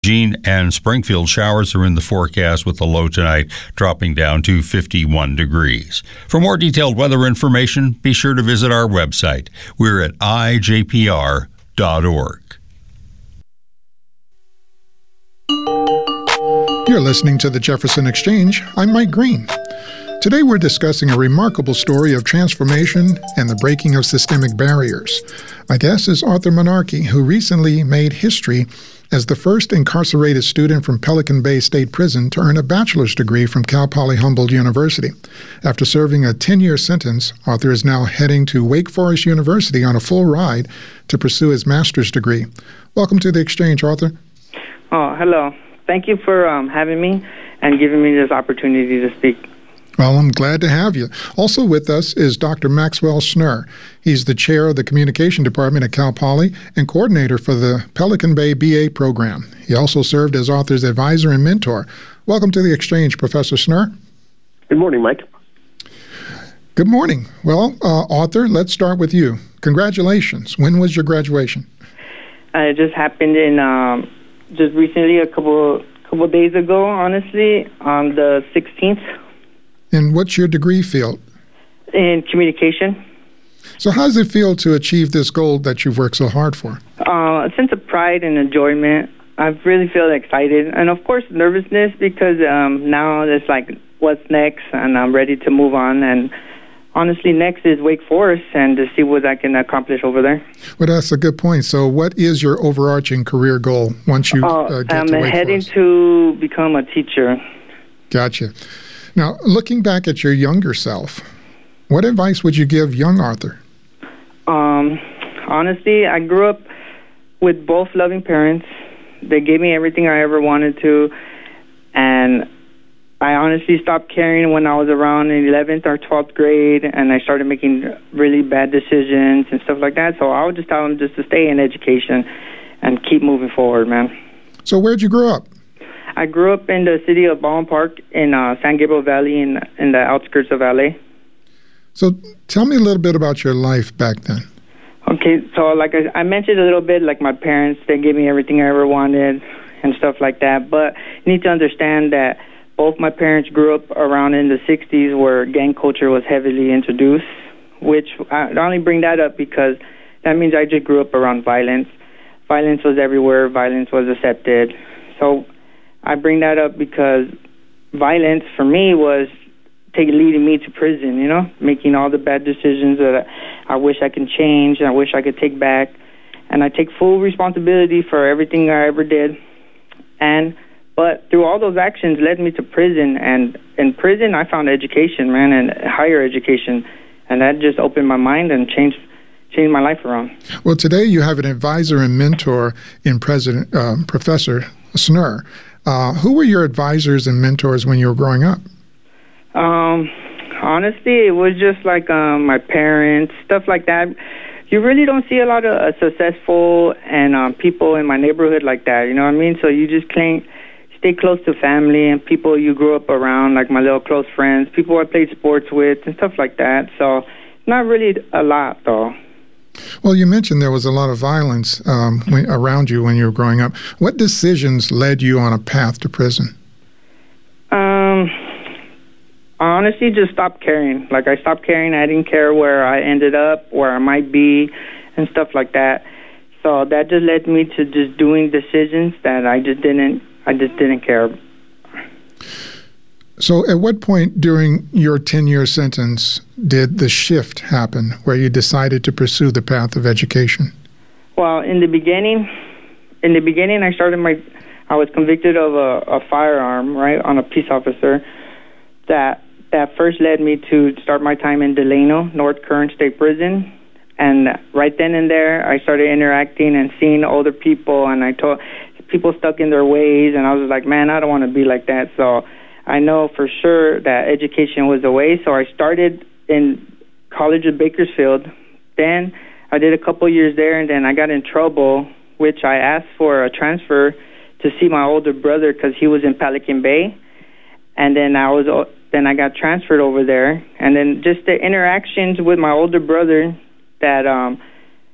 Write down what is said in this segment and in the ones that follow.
Eugene and Springfield showers are in the forecast with the low tonight dropping down to 51 degrees. For more detailed weather information, be sure to visit our website. We're at ijpr.org. You're listening to the Jefferson Exchange. I'm Mike Green. Today we're discussing a remarkable story of transformation and the breaking of systemic barriers. My guest is Arthur Monarchy, who recently made history as the first incarcerated student from Pelican Bay State Prison to earn a bachelor's degree from Cal Poly Humboldt University. After serving a 10-year sentence, Arthur is now heading to Wake Forest University on a full ride to pursue his master's degree. Welcome to the Exchange, Arthur. Oh, hello. Thank you for having me and giving me this opportunity to speak. Well, I'm glad to have you. Also with us is Dr. Maxwell Schnurr. He's the chair of the Communication Department at Cal Poly and coordinator for the Pelican Bay BA program. He also served as Arthur's advisor and mentor. Welcome to the Exchange, Professor Schnurr. Good morning, Mike. Good morning. Well, Arthur, let's start with you. Congratulations. When was your graduation? It just happened in just recently, a couple days ago, honestly, on the 16th. And what's your degree field? In communication. So how does it feel to achieve this goal that you've worked so hard for? A sense of pride and enjoyment. I really feel excited. And, of course, nervousness because now it's like, what's next? And I'm ready to move on. And, honestly, next is Wake Forest and to see what I can accomplish over there. Well, that's a good point. So what is your overarching career goal once you get to Wake Forest? I'm heading to become a teacher. Gotcha. Now, looking back at your younger self, what advice would you give young Arthur? Honestly, I grew up with both loving parents. They gave me everything I ever wanted to, and I honestly stopped caring when I was around in 11th or 12th grade, and I started making really bad decisions and stuff like that. So I would just tell them just to stay in education and keep moving forward, man. So where'd you grow up? I grew up in the city of Baldwin Park in San Gabriel Valley in the outskirts of LA. So tell me a little bit about your life back then. Okay, so like I mentioned a little bit, like my parents, they gave me everything I ever wanted and stuff like that. But you need to understand that both my parents grew up around in the 60s where gang culture was heavily introduced, which I only bring that up because that means I just grew up around violence. Violence was everywhere. Violence was accepted. So I bring that up because violence for me was leading me to prison, you know, making all the bad decisions that I wish I could change, and I wish I could take back. And I take full responsibility for everything I ever did. But through all those actions led me to prison. And in prison, I found education, man, and higher education. And that just opened my mind and changed my life around. Well, today you have an advisor and mentor in Professor Schnurr. Who were your advisors and mentors when you were growing up? Honestly, it was just like my parents, stuff like that. You really don't see a lot of successful and people in my neighborhood like that, you know what I mean? So you just stay close to family and people you grew up around, like my little close friends, people I played sports with and stuff like that. So not really a lot, though. Well, you mentioned there was a lot of violence around you when you were growing up. What decisions led you on a path to prison? I honestly just stopped caring. Like, I stopped caring. I didn't care where I ended up, where I might be, and stuff like that. So that just led me to just doing decisions that I just didn't care. So at what point during your 10-year sentence did the shift happen where you decided to pursue the path of education? Well, in the beginning, I was convicted of a firearm, right, on a peace officer that first led me to start my time in Delano, North Kern State Prison. And right then and there, I started interacting and seeing older people, and I told people stuck in their ways, and I was like, man, I don't want to be like that. So I know for sure that education was the way. So I started in College of Bakersfield. Then I did a couple years there, and then I got in trouble, which I asked for a transfer to see my older brother because he was in Pelican Bay. And then I got transferred over there. And then just the interactions with my older brother that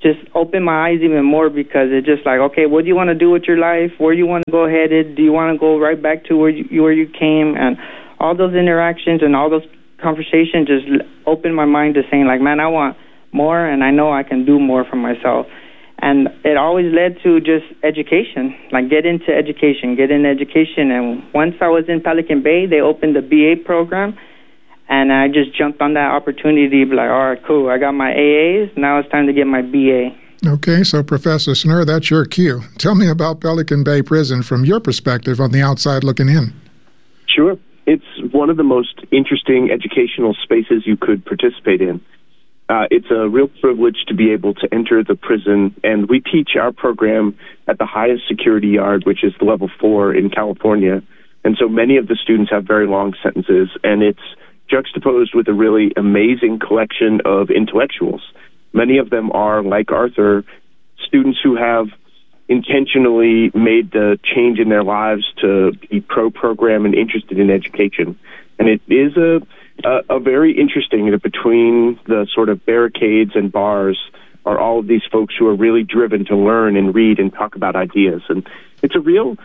just opened my eyes even more, because it's just like, okay, what do you want to do with your life? Where do you want to go headed? Do you want to go right back to where you came? And all those interactions and all those conversations just opened my mind to saying, like, man, I want more, and I know I can do more for myself. And it always led to just education, like get into education. And once I was in Pelican Bay, they opened the BA program, and I just jumped on that opportunity, like, all right, cool, I got my AAs, now it's time to get my BA. Okay, so Professor Snurr, that's your cue. Tell me about Pelican Bay Prison from your perspective on the outside looking in. Sure. It's one of the most interesting educational spaces you could participate in. It's a real privilege to be able to enter the prison, and we teach our program at the highest security yard, which is level 4 in California. And so many of the students have very long sentences, and it's juxtaposed with a really amazing collection of intellectuals. Many of them are, like Arthur, students who have intentionally made the change in their lives to be pro-program and interested in education. And it is a very interesting, between the sort of barricades and bars are all of these folks who are really driven to learn and read and talk about ideas. And it's a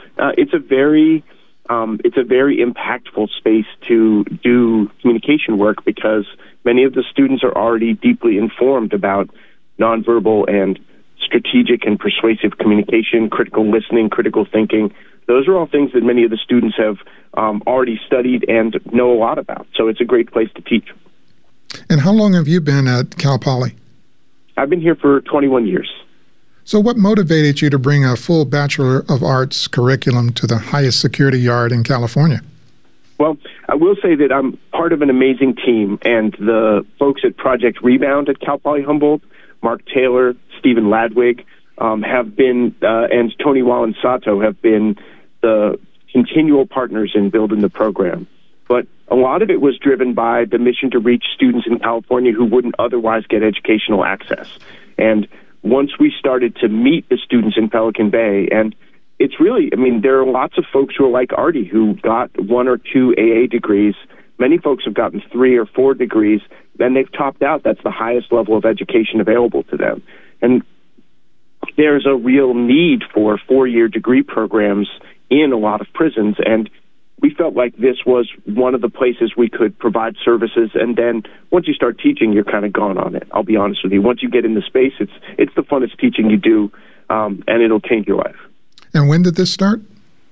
very impactful space to do communication work, because many of the students are already deeply informed about nonverbal and strategic and persuasive communication, critical listening, critical thinking. Those are all things that many of the students have already studied and know a lot about. So it's a great place to teach. And how long have you been at Cal Poly? I've been here for 21 years. So what motivated you to bring a full Bachelor of Arts curriculum to the highest security yard in California? Well, I will say that I'm part of an amazing team, and the folks at Project Rebound at Cal Poly Humboldt, Mark Taylor, Stephen Ladwig, have been, and Tony Wallen-Sato have been the continual partners in building the program. But a lot of it was driven by the mission to reach students in California who wouldn't otherwise get educational access. And once we started to meet the students in Pelican Bay, and it's really, there are lots of folks who are like Artie who got 1 or 2 AA degrees. Many folks have gotten 3 or 4 degrees, and they've topped out. That's the highest level of education available to them. And there's a real need for 4-year degree programs in a lot of prisons, and we felt like this was one of the places we could provide services. And then once you start teaching, you're kind of gone on it. I'll be honest with you. Once you get in the space, it's the funnest teaching you do, and it'll change your life. And when did this start?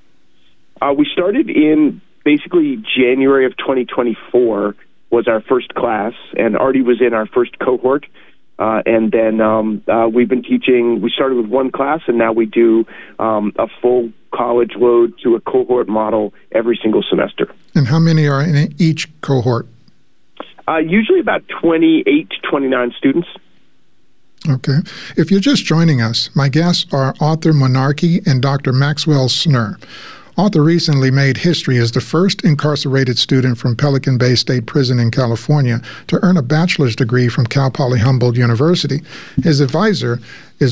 We started in basically January of 2024 was our first class, and Artie was in our first cohort. And then we've been teaching. We started with 1 class, and now we do a full college load to a cohort model every single semester. And how many are in each cohort? Usually about 28 to 29 students. Okay. If you're just joining us, my guests are Arthur Monarchy and Dr. Maxwell Snurr. Arthur recently made history as the first incarcerated student from Pelican Bay State Prison in California to earn a bachelor's degree from Cal Poly Humboldt University. His advisor is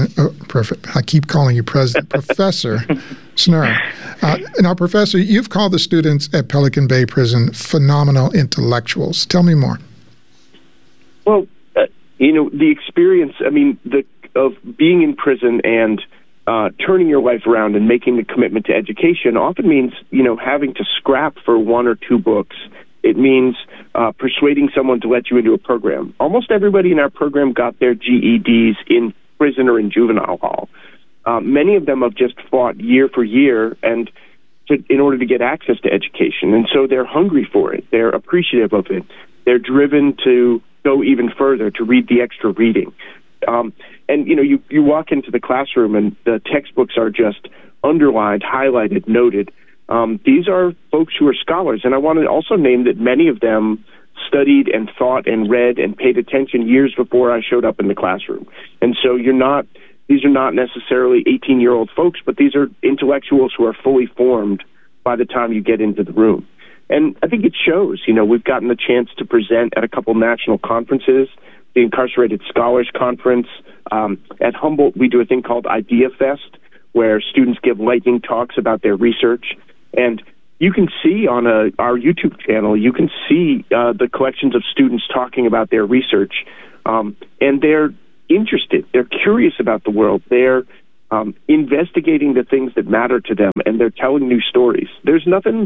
I keep calling you President, Professor Snurr. Now, Professor, you've called the students at Pelican Bay Prison phenomenal intellectuals. Tell me more. Well, the experience, of being in prison and turning your life around and making the commitment to education often means, having to scrap for 1 or 2 books. It means persuading someone to let you into a program. Almost everybody in our program got their GEDs in prison or in juvenile hall. Many of them have just fought year for year in order to get access to education. And so they're hungry for it. They're appreciative of it. They're driven to go even further, to read the extra reading. And you walk into the classroom and the textbooks are just underlined, highlighted, noted. These are folks who are scholars. And I want to also name that many of them studied and thought and read and paid attention years before I showed up in the classroom. And so these are not necessarily 18-year-old folks, but these are intellectuals who are fully formed by the time you get into the room. And I think it shows. We've gotten the chance to present at a couple national conferences, the Incarcerated Scholars Conference. At Humboldt, we do a thing called Idea Fest, where students give lightning talks about their research. And you can see on our YouTube channel, you can see the collections of students talking about their research. And they're interested. They're curious about the world. They're investigating the things that matter to them, and they're telling new stories. There's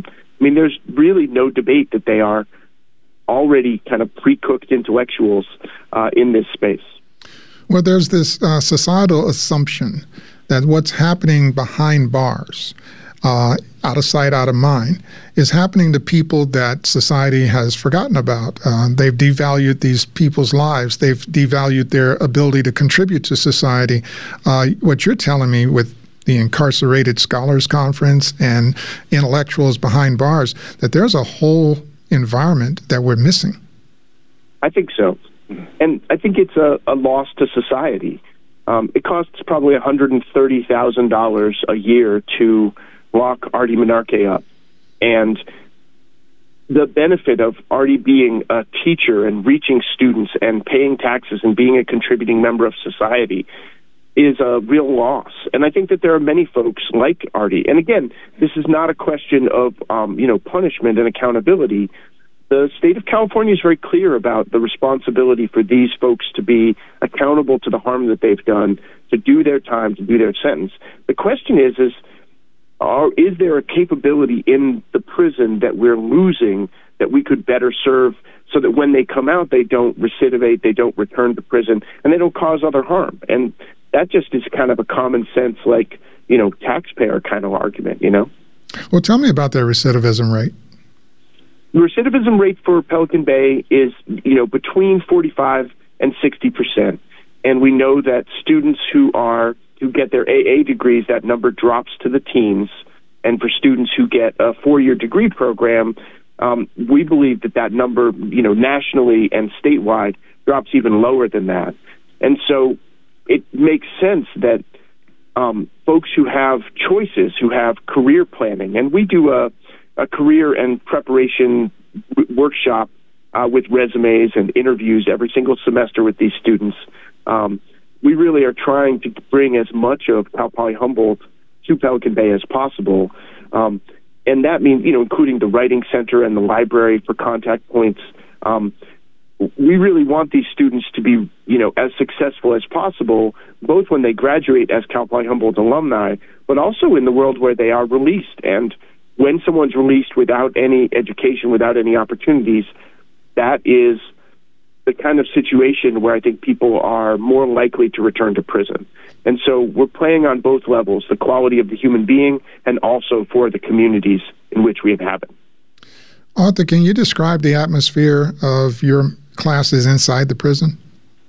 really no debate that they are already kind of pre-cooked intellectuals in this space. Well, there's this societal assumption that what's happening behind bars, out of sight, out of mind, is happening to people that society has forgotten about. They've devalued these people's lives. They've devalued their ability to contribute to society. What you're telling me with the Incarcerated Scholars Conference and intellectuals behind bars, that there's a whole environment that we're missing. I think so. And I think it's a loss to society. It costs probably $130,000 a year to lock Artie Menarche up. And the benefit of Artie being a teacher and reaching students and paying taxes and being a contributing member of society is a real loss. And I think that there are many folks like Artie. And again, this is not a question of punishment and accountability. The state of California is very clear about the responsibility for these folks to be accountable to the harm that they've done, to do their time, to do their sentence. The question is there a capability in the prison that we're losing that we could better serve so that when they come out, they don't recidivate, they don't return to prison, and they don't cause other harm? And that just is kind of a common sense, taxpayer kind of argument, Well, tell me about their recidivism rate. The recidivism rate for Pelican Bay is, between 45 and 60%. And we know that students who get their AA degrees, that number drops to the teens. And for students who get a 4-year degree program, we believe that number, nationally and statewide drops even lower than that. And so it makes sense that folks who have choices, who have career planning, and we do a career and preparation workshop with resumes and interviews every single semester with these students. We really are trying to bring as much of Cal Poly Humboldt to Pelican Bay as possible. And that means, including the Writing Center and the library for contact points. We really want these students to be, as successful as possible, both when they graduate as Cal Poly Humboldt alumni, but also in the world where they are released. And when someone's released without any education, without any opportunities, that is the kind of situation where I think people are more likely to return to prison. And so we're playing on both levels, the quality of the human being and also for the communities in which we inhabit. Arthur, can you describe the atmosphere of your classes inside the prison?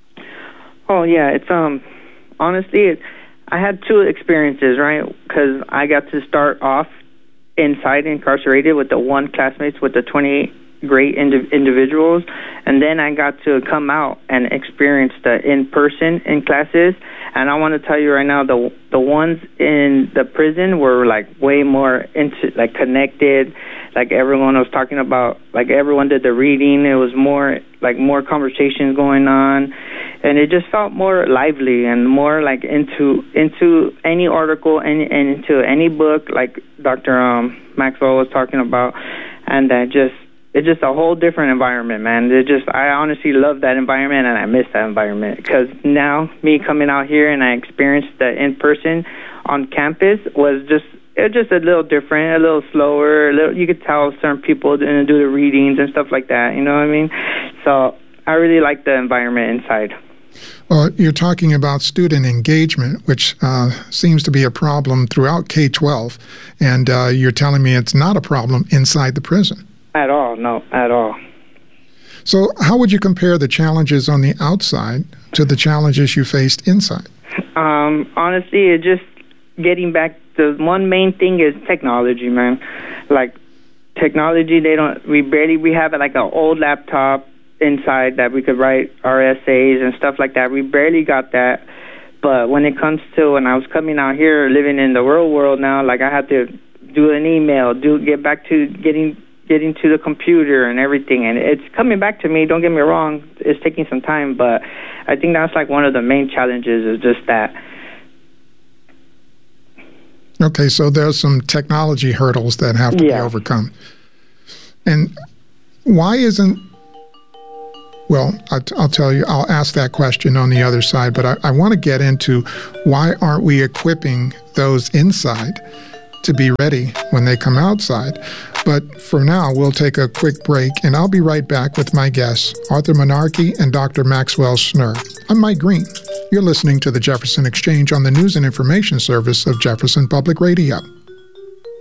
Oh, yeah. It's honestly, I had two experiences, right? Because I got to start off inside incarcerated with the one classmates with the 28 great individuals, and then I got to come out and experience the in-person in classes. And I want to tell you right now, the ones in the prison were way more connected. Everyone was talking about, everyone did the reading. It was more more conversations going on, and it just felt more lively and more into any article and into any book, like Dr. Maxwell was talking about, and it's just a whole different environment, man. I honestly love that environment, and I miss that environment, because now me coming out here and I experienced the in-person on campus was just a little different, a little slower. You could tell certain people didn't do the readings and stuff like that, you know what I mean? So I really like the environment inside. Well, you're talking about student engagement, which seems to be a problem throughout K-12, and you're telling me it's not a problem inside the prison. At all, no, at all. So how would you compare the challenges on the outside to the challenges you faced inside? Honestly, it just getting back, the one main thing is technology, man. Technology, we have an old laptop inside that we could write our essays and stuff like that. We barely got that. But when it comes to when I was coming out here, living in the real world now, I had to do an email, get back to getting to the computer and everything, and it's coming back to me. Don't get me wrong, it's taking some time, but I think that's one of the main challenges is just that. Okay, so there's some technology hurdles that have to be overcome. And why isn't Well, I'll tell you, I'll ask that question on the other side, but I want to get into why aren't we equipping those inside to be ready when they come outside? But for now, we'll take a quick break, and I'll be right back with my guests, Arthur Menarche and Dr. Maxwell Schnurr. I'm Mike Green. You're listening to the Jefferson Exchange on the News and Information Service of Jefferson Public Radio.